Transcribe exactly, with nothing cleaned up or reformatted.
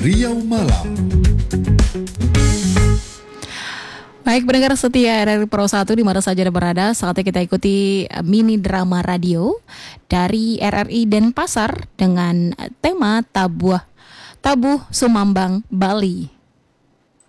Riau Malam. Baik pendengar setia R R I Pro satu di mana saja Anda berada, saatnya kita ikuti mini drama radio dari R R I Denpasar dengan tema Tabuh Tabuh Sumambang Bali.